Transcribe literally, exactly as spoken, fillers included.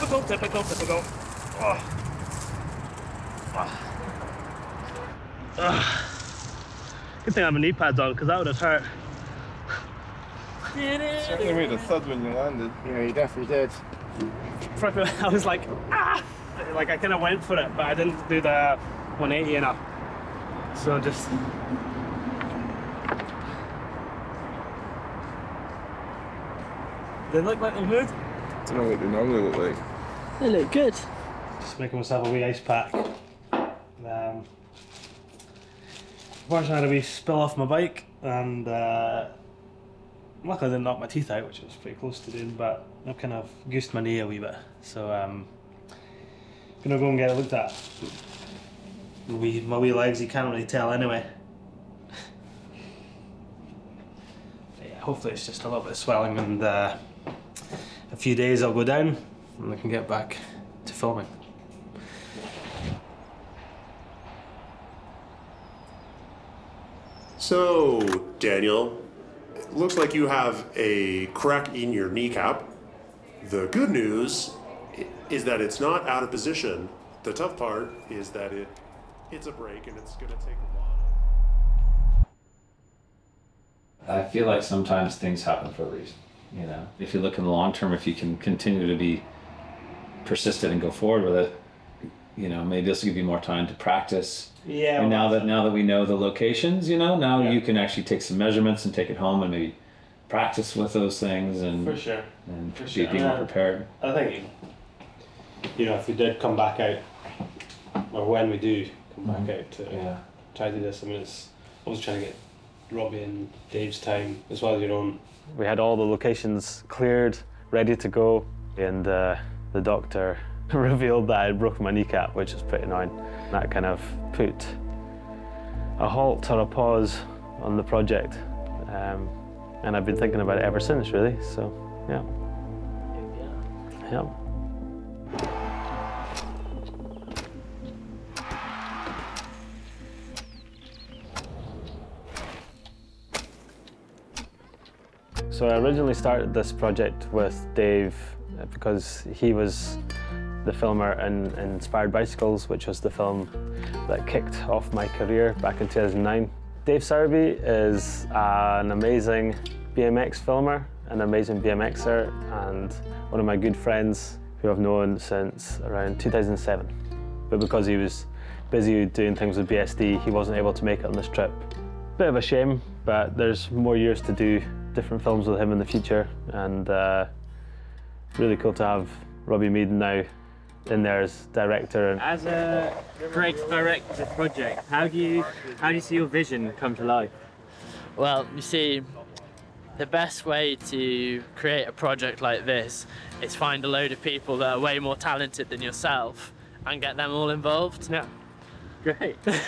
typical, typical, typical. Oh. Oh. Good thing I have my knee pads on, because that would have hurt. Certainly made a thud when you landed. Yeah, you definitely did. I was like, ah! Like I kind of went for it, but I didn't do the one eighty enough. So just. They look like they're good. I don't know what they normally look like. They look good. Just making myself a wee ice pack. Um, Unfortunately, I had a wee spill off my bike, and uh, luckily I didn't knock my teeth out, which was pretty close to doing, but I've kind of goosed my knee a wee bit. So um, gonna go and get it looked at. My wee, my wee legs, you can't really tell anyway. But yeah, hopefully it's just a little bit of swelling, and uh, a few days I'll go down and I can get back to filming. So, Daniel, it looks like you have a crack in your kneecap. The good news is that it's not out of position. The tough part is that it it's a break and it's going to take a lot of... I feel like sometimes things happen for a reason, you know. If you look in the long term, if you can continue to be persistent and go forward with it, you know, maybe this will give you more time to practice. Yeah. And now that now that we know the locations, you know, now Yeah. you can actually take some measurements and take it home and maybe practice with those things and For sure. and For be, sure. be more prepared. I think, you know, if we did come back out, or when we do come Mhm. back out to Yeah. try to do this, I mean, it's always trying to get Robbie and Dave's time as well as your own. We had all the locations cleared, ready to go, and uh, the doctor revealed that I had broken my kneecap, which is pretty annoying. That kind of put a halt or a pause on the project, um, and I've been thinking about it ever since, really. So, yeah. Yeah. So I originally started this project with Dave because he was the filmer in Inspired Bicycles, which was the film that kicked off my career back in two thousand nine. Dave Sowerby is an amazing B M X filmer, an amazing BMXer, and one of my good friends who I've known since around two thousand seven. But because he was busy doing things with B S D, he wasn't able to make it on this trip. Bit of a shame, but there's more years to do different films with him in the future, and uh, really cool to have Robbie Meaden now in there as director. As a creative director of the project, how do you how do you see your vision come to life? Well, you see, the best way to create a project like this is find a load of people that are way more talented than yourself and get them all involved. Yeah, great.